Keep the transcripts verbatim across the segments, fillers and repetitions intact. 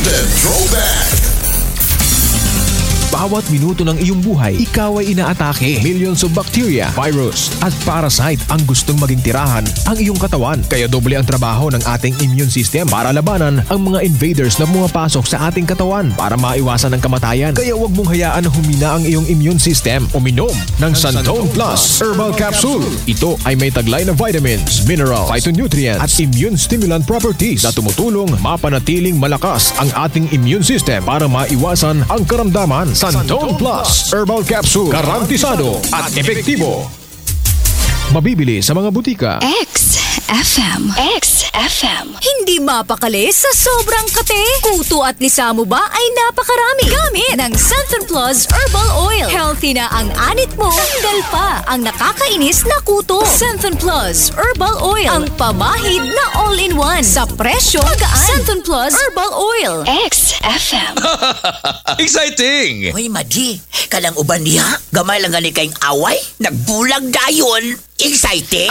Unlimited Throwback. Bawat minuto ng iyong buhay, ikaw ay inaatake. Millions of bacteria, virus, at parasite ang gustong maging tirahan ang iyong katawan. Kaya doble ang trabaho ng ating immune system para labanan ang mga invaders na pumapasok sa ating katawan para maiwasan ang kamatayan. Kaya huwag mong hayaan na humina ang iyong immune system. Uminom ng Santone Plus Herbal Capsule. Ito ay may taglay na vitamins, minerals, phytonutrients, at immune stimulant properties na tumutulong mapanatiling malakas ang ating immune system para maiwasan ang karamdaman. Santone Plus Herbal Capsule. Garantisado at epektibo. Mabibili sa mga butika. X F M. X F M. Hindi mapakali sa sobrang kate. Kuto at lisa mo ba ay napakarami. Gamit ng Santone Plus Herbal Oil. Healthy na ang anit mo. Tanggal pa ang nakakainis na kuto. Santone Plus Herbal Oil. Ang pamahid na all-in-one. Sa presyo magaan. Santone Plus Herbal Oil. X F M. Exciting! Hoy, Madi, kalang uban niya, gamay lang gali kayong away, nagbulag dayon. Exciting!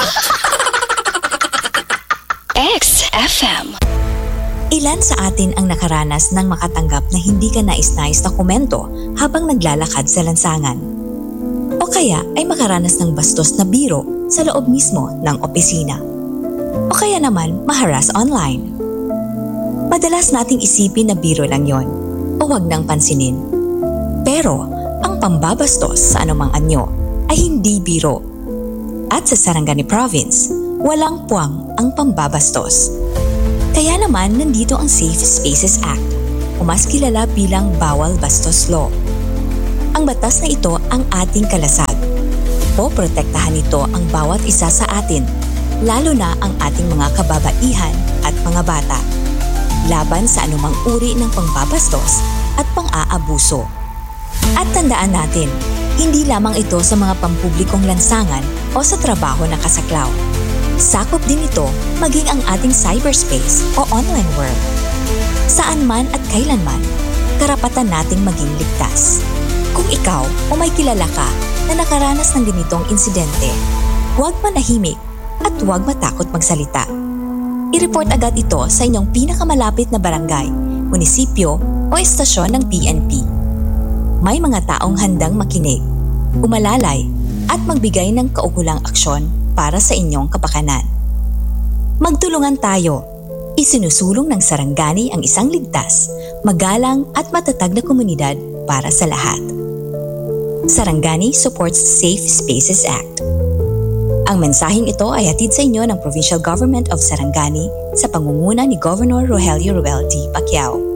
X F M. Ilan sa atin ang nakaranas ng makatanggap na hindi ka nais-nais na komento habang naglalakad sa lansangan? O kaya ay makaranas ng bastos na biro sa loob mismo ng opisina? O kaya naman maharas online? Madalas nating isipin na biro lang yon o wag nang pansinin. Pero ang pambabastos sa anumang anyo ay hindi biro. At sa Sarangani Province, walang puwang ang pambabastos. Kaya naman nandito ang Safe Spaces Act, o mas kilala bilang Bawal Bastos Law. Ang batas na ito ang ating kalasag. Poprotektahan nito ang bawat isa sa atin, lalo na ang ating mga kababaihan at mga bata, laban sa anumang uri ng pangbabastos at pang-aabuso. At tandaan natin, hindi lamang ito sa mga pampublikong lansangan o sa trabaho na kasaklaw. Sakop din ito maging ang ating cyberspace o online world. Saan man at kailanman, karapatan nating maging ligtas. Kung ikaw o may kilala ka na nakaranas ng ganitong insidente, huwag manahimik at huwag matakot magsalita. I-report agad ito sa inyong pinakamalapit na barangay, munisipyo o estasyon ng P N P. May mga taong handang makinig, umalalay at magbigay ng kaukulang aksyon para sa inyong kapakanan. Magtulungan tayo. Isinusulong ng Sarangani ang isang ligtas, magalang at matatag na komunidad para sa lahat. Sarangani supports Safe Spaces Act. Ang mensaheng ito ay hatid sa inyo ng Provincial Government of Sarangani sa pangunguna ni Governor Rogelio Ruel D. Pacquiao.